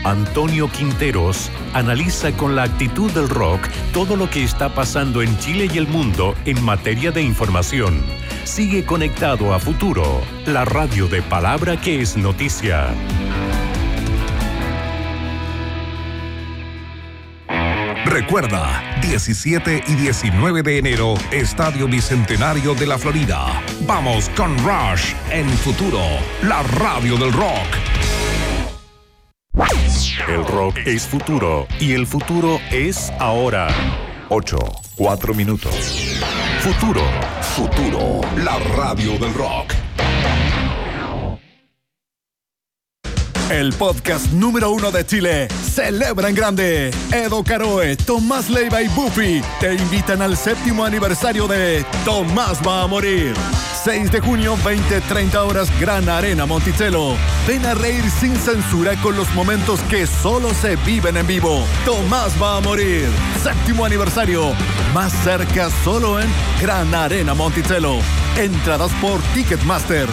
Antonio Quinteros analiza con la actitud del rock todo lo que está pasando en Chile y el mundo en materia de información. Sigue conectado a Futuro, la radio de palabra que es noticia. Recuerda, 17 y 19 de enero, Estadio Bicentenario de la Florida. Vamos con Rush en Futuro, la radio del rock. El rock es futuro y el futuro es ahora. 4 minutos. Futuro, la radio del rock. El podcast número 1 de Chile celebra en grande. Edo Caroe, Tomás Leiva y Buffy te invitan al 7º aniversario de Tomás va a morir. 6 de junio, 20:30 horas, Gran Arena Monticello. Ven a reír sin censura con los momentos que solo se viven en vivo. Tomás va a morir. 7º aniversario. Más cerca solo en Gran Arena Monticello. Entradas por Ticketmaster.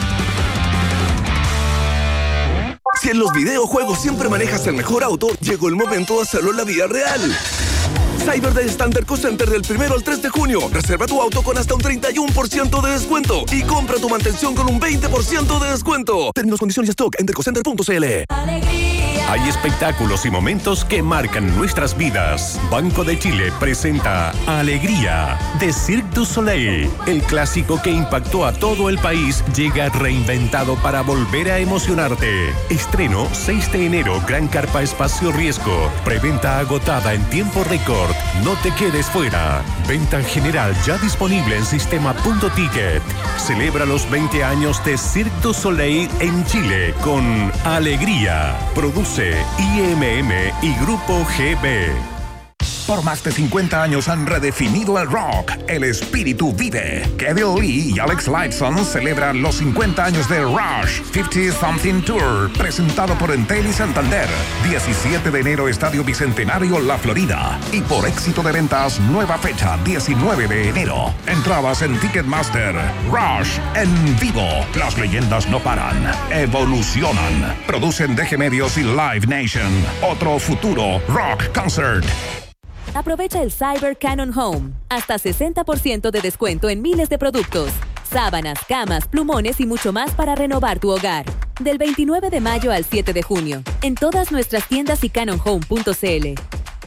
Si en los videojuegos siempre manejas el mejor auto, llegó el momento de hacerlo en la vida real. Cyber Day está en Terco Center del 1 al 3 de junio. Reserva tu auto con hasta un 31% de descuento y compra tu mantención con un 20% de descuento. Términos, condiciones y stock en tercocenter.cl. Hay espectáculos y momentos que marcan nuestras vidas. Banco de Chile presenta Alegría de Cirque du Soleil. El clásico que impactó a todo el país llega reinventado para volver a emocionarte. Estreno 6 de enero, Gran Carpa Espacio Riesgo. Preventa agotada en tiempo récord. No te quedes fuera. Venta general ya disponible en sistema.ticket. Celebra los 20 años de Cirque du Soleil en Chile con Alegría. Produce IMM y Grupo GB. Por más de 50 años han redefinido el rock. El espíritu vive. Kevin Lee y Alex Lifeson celebran los 50 años de Rush 50 Something Tour, presentado por Entel y Santander. 17 de enero, Estadio Bicentenario, La Florida. Y por éxito de ventas, nueva fecha, 19 de enero. Entradas en Ticketmaster. Rush en vivo. Las leyendas no paran, evolucionan. Producen DG Medios y Live Nation. Otro futuro rock concert. Aprovecha el Cyber Canon Home. Hasta 60% de descuento en miles de productos. Sábanas, camas, plumones y mucho más para renovar tu hogar. Del 29 de mayo al 7 de junio. En todas nuestras tiendas y canonhome.cl.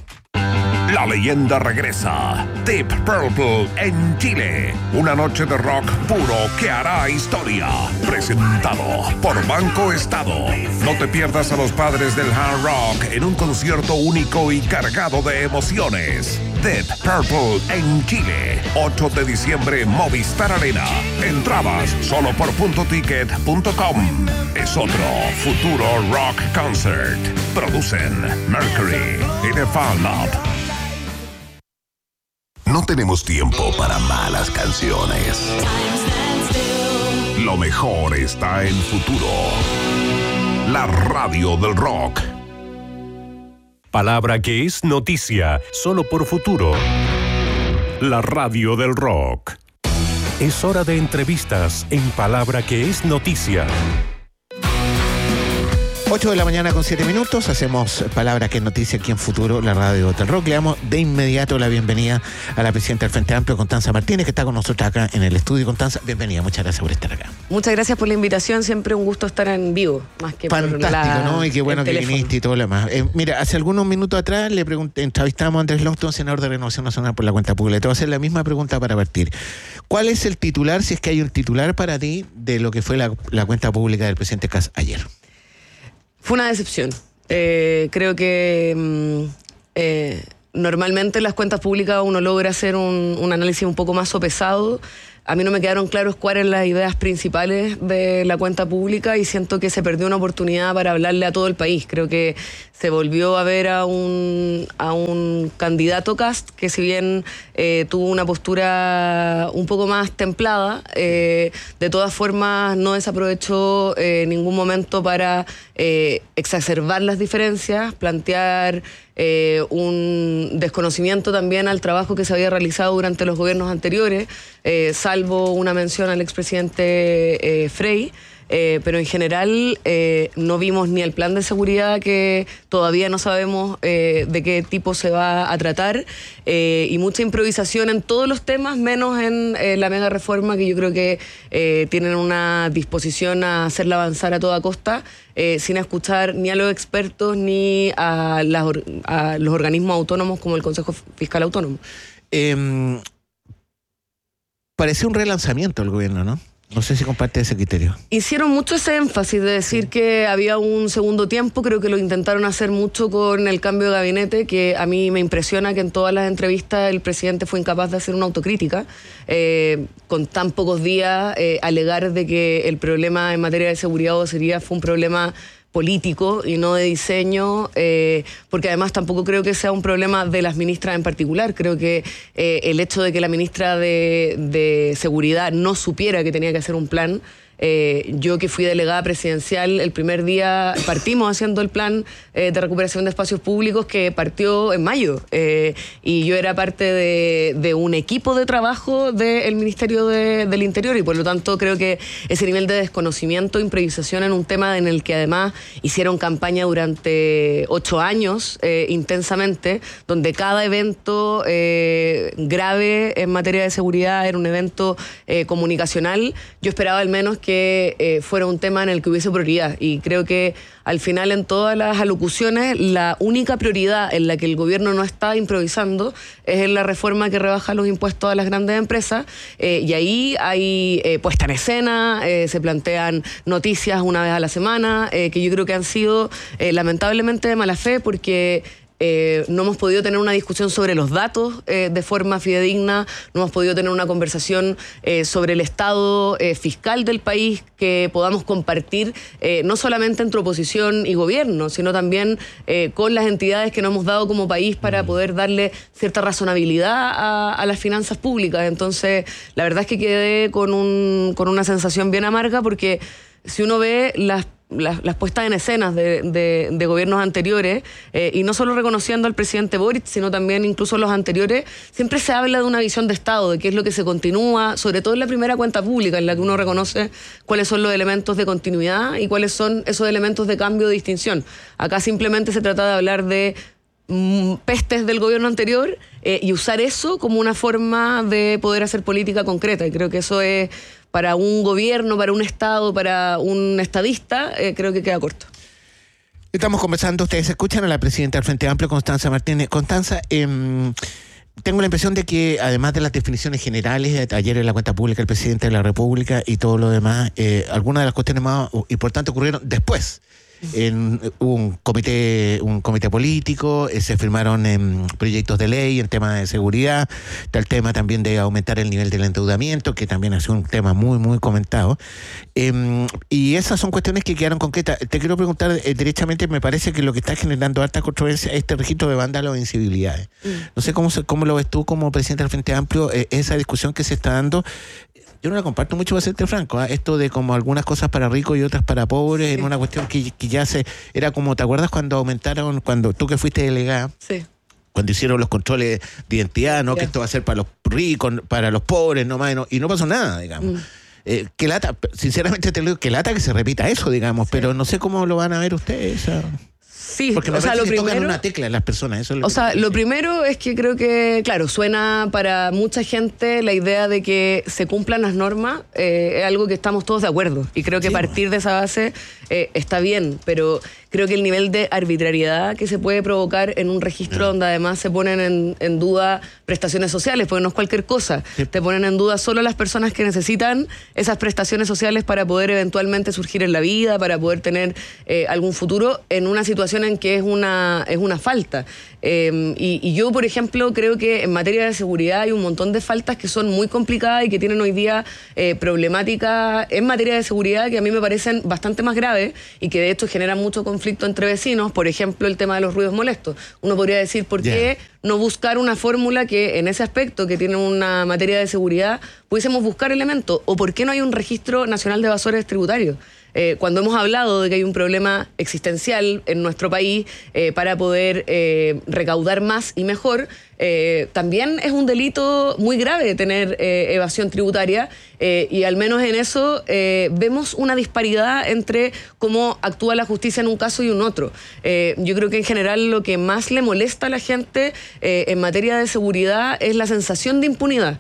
La leyenda regresa. Deep Purple en Chile. Una noche de rock puro que hará historia. Presentado por Banco Estado. No te pierdas a los padres del hard rock en un concierto único y cargado de emociones. Deep Purple en Chile. 8 de diciembre, Movistar Arena. Entradas solo por .ticket.com. Es otro futuro rock concert. Producen Mercury y The Fan Lab. No tenemos tiempo para malas canciones. Lo mejor está en Futuro, la radio del rock. Palabra que es noticia, solo por Futuro, la radio del rock. Es hora de entrevistas en Palabra que es noticia. 8 de la mañana con 7 minutos, hacemos Palabra que es noticia aquí en Futuro, la radio del rock. Le damos de inmediato la bienvenida a la presidenta del Frente Amplio, Constanza Martínez, que está con nosotros acá en el estudio. Constanza, bienvenida, muchas gracias por estar acá. Muchas gracias por la invitación, siempre un gusto estar en vivo, más que fantástico, por ¿no? Y qué bueno que viniste y todo lo demás. Mira, hace algunos minutos atrás le entrevistamos a Andrés Lofton, senador de Renovación Nacional por la Cuenta Pública. Te voy a hacer la misma pregunta para partir. ¿Cuál es el titular, si es que hay un titular para ti, de lo que fue la cuenta pública del presidente Kast ayer? Fue una decepción. Creo que normalmente en las cuentas públicas uno logra hacer un análisis un poco más sopesado. A mí no me quedaron claros cuáles eran las ideas principales de la cuenta pública y siento que se perdió una oportunidad para hablarle a todo el país. Creo que se volvió a ver a un candidato Kast que, si bien tuvo una postura un poco más templada, de todas formas no desaprovechó ningún momento para exacerbar las diferencias, plantear un desconocimiento también al trabajo que se había realizado durante los gobiernos anteriores, salvo una mención al expresidente Frey. pero en general no vimos ni el plan de seguridad, que todavía no sabemos de qué tipo se va a tratar, y mucha improvisación en todos los temas, menos en la mega reforma, que yo creo que tienen una disposición a hacerla avanzar a toda costa, sin escuchar ni a los expertos ni a los organismos autónomos como el Consejo Fiscal Autónomo. Parece un relanzamiento del gobierno, ¿no? No sé si comparte ese criterio. Hicieron mucho ese énfasis de decir que había un segundo tiempo. Creo que lo intentaron hacer mucho con el cambio de gabinete, que a mí me impresiona que en todas las entrevistas el presidente fue incapaz de hacer una autocrítica. Con tan pocos días, alegar de que el problema en materia de seguridad o seguridad fue un problema político y no de diseño, porque además tampoco creo que sea un problema de las ministras en particular. Creo que el hecho de que la ministra de Seguridad no supiera que tenía que hacer un plan, yo que fui delegada presidencial, el primer día partimos haciendo el plan de recuperación de espacios públicos, que partió en mayo, y yo era parte de un equipo de trabajo del Ministerio del Interior, y por lo tanto creo que ese nivel de desconocimiento, improvisación en un tema en el que además hicieron campaña durante 8 años intensamente, donde cada evento grave en materia de seguridad era un evento comunicacional. Yo esperaba al menos que fuera un tema en el que hubiese prioridad, y creo que al final en todas las alocuciones la única prioridad en la que el gobierno no está improvisando es en la reforma que rebaja los impuestos a las grandes empresas, y ahí hay puesta en escena, se plantean noticias una vez a la semana, que yo creo que han sido lamentablemente de mala fe, porque no hemos podido tener una discusión sobre los datos de forma fidedigna, no hemos podido tener una conversación sobre el estado fiscal del país que podamos compartir, no solamente entre oposición y gobierno, sino también con las entidades que nos hemos dado como país para poder darle cierta razonabilidad a las finanzas públicas. Entonces, la verdad es que quedé con una sensación bien amarga, porque si uno ve las puestas en escenas de gobiernos anteriores, y no solo reconociendo al presidente Boric, sino también incluso los anteriores, siempre se habla de una visión de Estado, de qué es lo que se continúa, sobre todo en la primera cuenta pública, en la que uno reconoce cuáles son los elementos de continuidad y cuáles son esos elementos de cambio o distinción. Acá simplemente se trata de hablar de pestes del gobierno anterior, y usar eso como una forma de poder hacer política concreta, y creo que eso es, para un gobierno, para un Estado, para un estadista, creo que queda corto. Estamos conversando, ustedes escuchan a la presidenta del Frente Amplio, Constanza Martínez. Constanza, tengo la impresión de que, además de las definiciones generales, ayer en la cuenta pública el presidente de la República y todo lo demás, algunas de las cuestiones más importantes ocurrieron después. Hubo un comité político, se firmaron proyectos de ley en temas de seguridad, está el tema también de aumentar el nivel del endeudamiento, que también ha sido un tema muy, muy comentado, y esas son cuestiones que quedaron concretas. Te quiero preguntar derechamente, me parece que lo que está generando harta controversia es este registro de vándalos e incivilidades. No sé cómo lo ves tú como presidente del Frente Amplio, esa discusión que se está dando. Yo no la comparto mucho, para serte franco, esto de como algunas cosas para ricos y otras para pobres, sí, en una cuestión que ya era como, ¿te acuerdas cuando aumentaron, cuando tú que fuiste delegada? Sí. Cuando hicieron los controles de identidad, ¿no? Que esto va a ser para los ricos, para los pobres, no más, y no pasó nada, digamos. Qué lata, sinceramente te lo digo, qué lata que se repita eso, digamos, sí, pero no sé cómo lo van a ver ustedes. Sí, porque o sea, lo primero, tocan una tecla en las personas. Eso es lo primero es que creo que, claro, suena para mucha gente la idea de que se cumplan las normas, es algo que estamos todos de acuerdo, y creo que partir de esa base está bien, pero creo que el nivel de arbitrariedad que se puede provocar en un registro donde además se ponen en duda prestaciones sociales, porque no es cualquier cosa, te ponen en duda solo las personas que necesitan esas prestaciones sociales para poder eventualmente surgir en la vida, para poder tener algún futuro, en una situación en que es una falta. Y yo, por ejemplo, creo que en materia de seguridad hay un montón de faltas que son muy complicadas y que tienen hoy día problemáticas en materia de seguridad que a mí me parecen bastante más graves y que de hecho generan mucho conflicto entre vecinos. Por ejemplo, el tema de los ruidos molestos. Uno podría decir, ¿por qué no buscar una fórmula que en ese aspecto, que tiene una materia de seguridad, pudiésemos buscar elementos? ¿O por qué no hay un registro nacional de evasores tributarios? Cuando hemos hablado de que hay un problema existencial en nuestro país para poder recaudar más y mejor, también es un delito muy grave tener evasión tributaria, y al menos en eso vemos una disparidad entre cómo actúa la justicia en un caso y un otro. Yo creo que en general lo que más le molesta a la gente en materia de seguridad es la sensación de impunidad,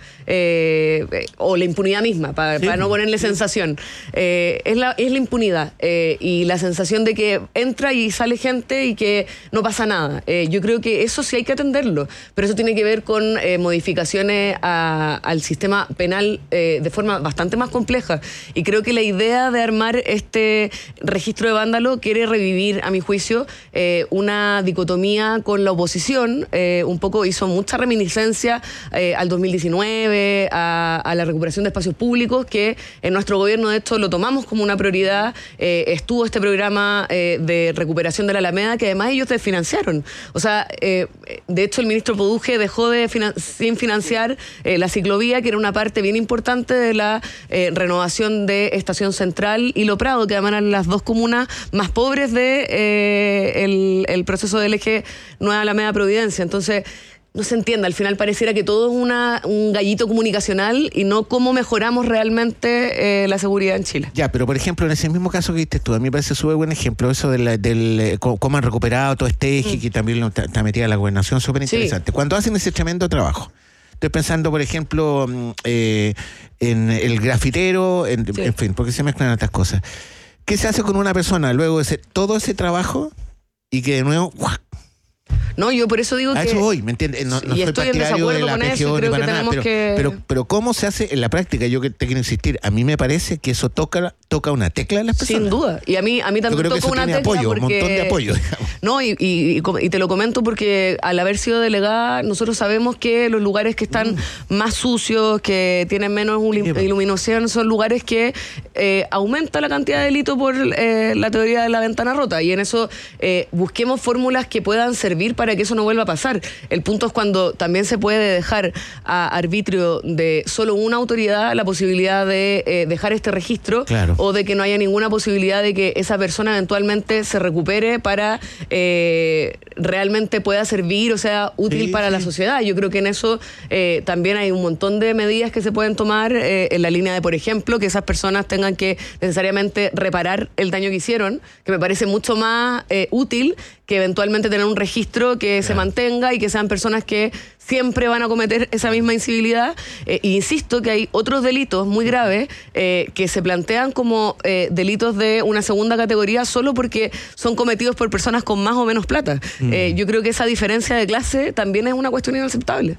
o la impunidad misma, para no ponerle sensación. Es la impunidad y la sensación de que entra y sale gente y que no pasa nada. Yo creo que eso sí hay que atenderlo, pero eso tiene que ver con modificaciones al sistema penal de forma bastante más compleja. Y creo que la idea de armar este registro de vándalo quiere revivir, a mi juicio, una dicotomía con la oposición. Un poco hizo mucha reminiscencia al 2019, a la recuperación de espacios públicos, que en nuestro gobierno, de hecho, lo tomamos como una prioridad. Estuvo este programa de recuperación de la Alameda, que además ellos desfinanciaron. O sea, de hecho, el ministro Poduje dejó sin financiar la ciclovía, que era una parte bien importante de la renovación de Estación Central y Lo Prado, que además eran las dos comunas más pobres de el proceso del eje Nueva Alameda Providencia. Entonces, no se entiende, al final pareciera que todo es un gallito comunicacional y no cómo mejoramos realmente la seguridad en Chile. Ya, pero por ejemplo, en ese mismo caso que viste tú, a mí me parece súper buen ejemplo eso del cómo han recuperado todo este eje, que también está metida la gobernación, súper interesante. Sí. Cuando hacen ese tremendo trabajo, estoy pensando, por ejemplo, en el grafitero, en fin, porque se mezclan estas cosas. ¿Qué se hace con una persona luego de todo ese trabajo y que de nuevo... No, yo por eso digo que... A eso voy, ¿me entiendes? No y estoy en desacuerdo con eso, creo que tenemos pero ¿cómo se hace en la práctica? Yo te quiero insistir, a mí me parece que eso toca una tecla de las personas. Sin duda, y a mí también toca una tecla apoyo, porque... un montón de apoyo, digamos. No, y te lo comento porque al haber sido delegada, nosotros sabemos que los lugares que están más sucios, que tienen menos iluminación, son lugares que aumenta la cantidad de delito por la teoría de la ventana rota, y en eso busquemos fórmulas que puedan servir para que eso no vuelva a pasar. El punto es cuando también se puede dejar a arbitrio de solo una autoridad la posibilidad de dejar este registro, claro, o de que no haya ninguna posibilidad de que esa persona eventualmente se recupere para realmente pueda servir o sea útil para la sociedad. Yo creo que en eso también hay un montón de medidas que se pueden tomar en la línea de, por ejemplo, que esas personas tengan que necesariamente reparar el daño que hicieron, que me parece mucho más útil que eventualmente tener un registro que se mantenga y que sean personas que siempre van a cometer esa misma incivilidad. Insisto que hay otros delitos muy graves que se plantean como delitos de una segunda categoría solo porque son cometidos por personas con más o menos plata. Yo creo que esa diferencia de clase también es una cuestión inaceptable.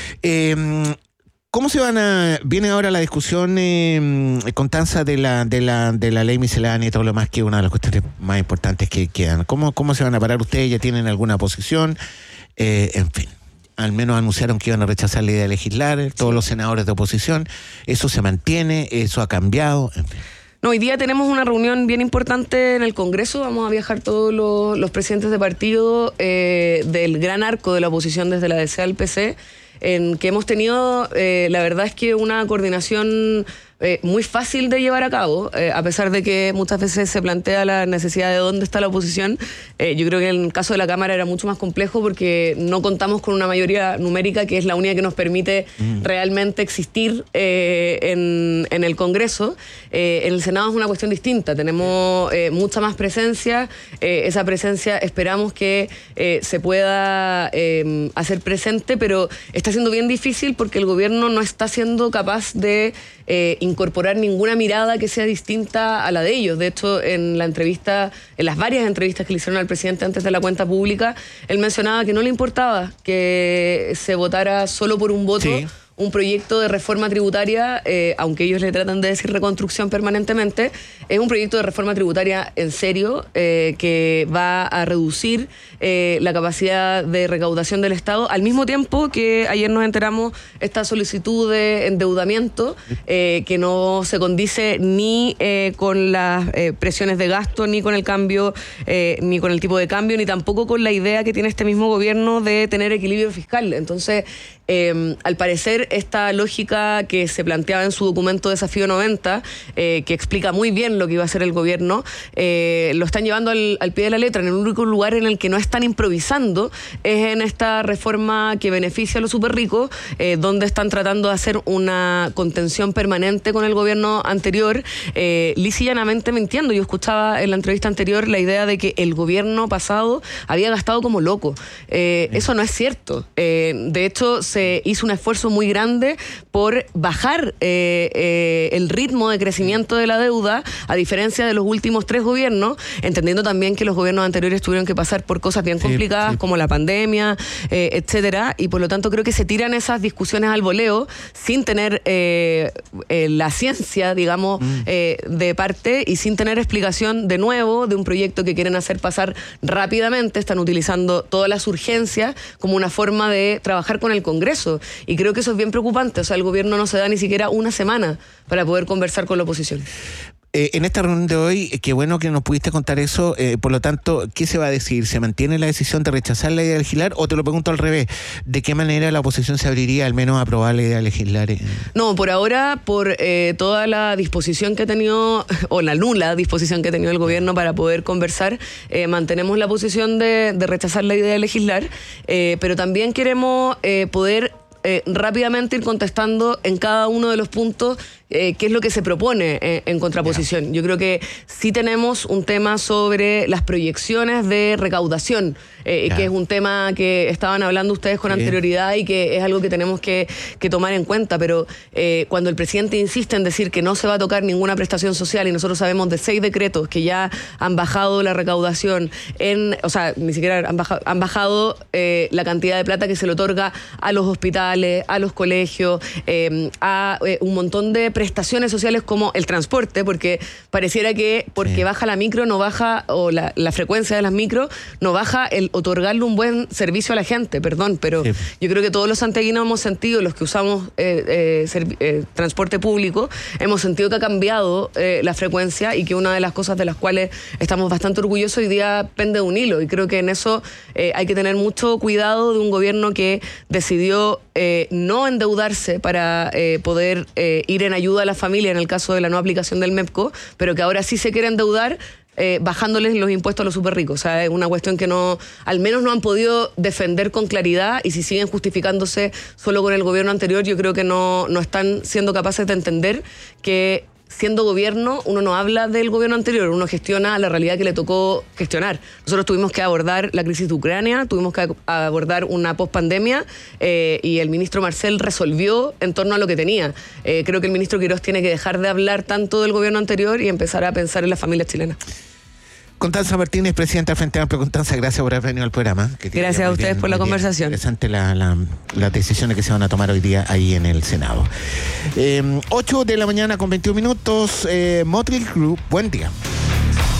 ¿Cómo viene ahora la discusión, Constanza, de la ley miscelánea y todo lo más, que es una de las cuestiones más importantes que quedan? ¿Cómo se van a parar ustedes? ¿Ya tienen alguna posición? En fin, al menos anunciaron que iban a rechazar la idea de legislar, todos los senadores de oposición. ¿Eso se mantiene? ¿Eso ha cambiado? En fin. No, hoy día tenemos una reunión bien importante en el Congreso. Vamos a viajar todos los presidentes de partido del gran arco de la oposición, desde la DC al PC, en que hemos tenido, la verdad es que una coordinación muy fácil de llevar a cabo, a pesar de que muchas veces se plantea la necesidad de dónde está la oposición. Yo creo que en el caso de la Cámara era mucho más complejo porque no contamos con una mayoría numérica que es la única que nos permite realmente existir en el Congreso. En el Senado es una cuestión distinta, tenemos mucha más presencia, esa presencia esperamos que se pueda hacer presente, pero está siendo bien difícil porque el gobierno no está siendo capaz de incorporar ninguna mirada que sea distinta a la de ellos. De hecho, en las varias entrevistas que le hicieron al presidente antes de la cuenta pública, él mencionaba que no le importaba que se votara solo por un voto, sí, un proyecto de reforma tributaria, aunque ellos le tratan de decir reconstrucción permanentemente, es un proyecto de reforma tributaria en serio, que va a reducir la capacidad de recaudación del Estado, al mismo tiempo que ayer nos enteramos esta solicitud de endeudamiento que no se condice ni con las presiones de gasto, ni con el cambio, ni con el tipo de cambio, ni tampoco con la idea que tiene este mismo gobierno de tener equilibrio fiscal. Entonces, al parecer, mantener esta lógica que se planteaba en su documento Desafío 90, que explica muy bien lo que iba a hacer el gobierno, lo están llevando al pie de la letra. En el único lugar en el que no están improvisando es en esta reforma que beneficia a los súper ricos, donde están tratando de hacer una contención permanente con el gobierno anterior, lisa y llanamente mintiendo. Yo escuchaba en la entrevista anterior la idea de que el gobierno pasado había gastado como loco. Eso no es cierto. De hecho, se hizo un esfuerzo muy grande por bajar el ritmo de crecimiento de la deuda, a diferencia de los últimos 3 gobiernos, entendiendo también que los gobiernos anteriores tuvieron que pasar por cosas bien complicadas, como la pandemia, etcétera, y por lo tanto creo que se tiran esas discusiones al voleo sin tener la ciencia, digamos, de parte, y sin tener explicación de nuevo de un proyecto que quieren hacer pasar rápidamente. Están utilizando todas las urgencias como una forma de trabajar con el Congreso, y creo que eso es bien preocupante. O sea, el gobierno no se da ni siquiera una semana para poder conversar con la oposición. En esta reunión de hoy, qué bueno que nos pudiste contar eso, por lo tanto, ¿qué se va a decidir? ¿Se mantiene la decisión de rechazar la idea de legislar? O te lo pregunto al revés, ¿de qué manera la oposición se abriría al menos a aprobar la idea de legislar? No, por ahora, por toda la disposición que ha tenido, o la nula disposición que ha tenido el gobierno para poder conversar, mantenemos la posición de rechazar la idea de legislar, pero también queremos poder rápidamente ir contestando en cada uno de los puntos qué es lo que se propone en contraposición. Yo creo que sí tenemos un tema sobre las proyecciones de recaudación, que es un tema que estaban hablando ustedes con anterioridad y que es algo que tenemos que tomar en cuenta, pero cuando el presidente insiste en decir que no se va a tocar ninguna prestación social, y nosotros sabemos de 6 decretos que ya han bajado la recaudación, o sea, ni siquiera han bajado la cantidad de plata que se le otorga a los hospitales, a los colegios, a un montón de prestaciones sociales como el transporte, porque pareciera que porque baja la micro no baja, o la frecuencia de las micro no baja el otorgarle un buen servicio a la gente, perdón, pero yo creo que todos los santiaguinos hemos sentido, los que usamos transporte público, hemos sentido que ha cambiado la frecuencia, y que una de las cosas de las cuales estamos bastante orgullosos hoy día pende de un hilo, y creo que en eso hay que tener mucho cuidado de un gobierno que decidió no endeudarse para poder ir en ayuda a la familia en el caso de la no aplicación del MEPCO, pero que ahora sí se quiere endeudar bajándoles los impuestos a los súper ricos. O sea, es una cuestión que al menos no han podido defender con claridad, y si siguen justificándose solo con el gobierno anterior, yo creo que no están siendo capaces de entender que siendo gobierno, uno no habla del gobierno anterior, uno gestiona la realidad que le tocó gestionar. Nosotros tuvimos que abordar la crisis de Ucrania, tuvimos que abordar una pospandemia, y el ministro Marcel resolvió en torno a lo que tenía. Creo que el ministro Quirós tiene que dejar de hablar tanto del gobierno anterior y empezar a pensar en las familias chilenas. Constanza Martínez, presidenta del Frente Amplio. Constanza, gracias por haber venido al programa. Gracias a ustedes por la conversación. Interesante las decisiones que se van a tomar hoy día ahí en el Senado. 8 de la mañana con 21 minutos. Motley Crue, buen día.